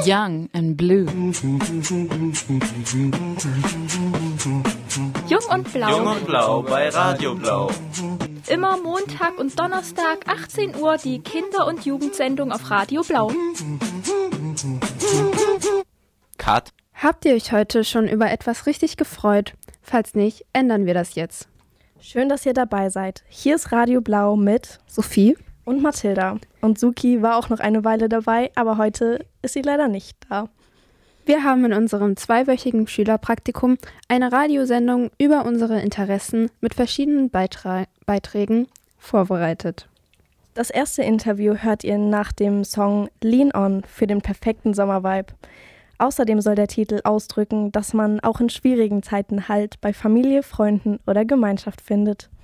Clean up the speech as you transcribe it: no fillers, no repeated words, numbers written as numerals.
Young and Blue. Jung und Blau. Jung und Blau bei Radio Blau. Immer Montag und Donnerstag 18 Uhr die Kinder- und Jugendsendung auf Radio Blau. Cut. Habt ihr euch heute schon über etwas richtig gefreut? Falls nicht, ändern wir das jetzt. Schön, dass ihr dabei seid. Hier ist Radio Blau mit Sophie und Mathilda. Und Suki war auch noch eine Weile dabei, aber heute ist sie leider nicht da. Wir haben in unserem 2-wöchigen Schülerpraktikum eine Radiosendung über unsere Interessen mit verschiedenen Beiträgen vorbereitet. Das erste Interview hört ihr nach dem Song Lean On für den perfekten Sommervibe. Außerdem soll der Titel ausdrücken, dass man auch in schwierigen Zeiten Halt bei Familie, Freunden oder Gemeinschaft findet.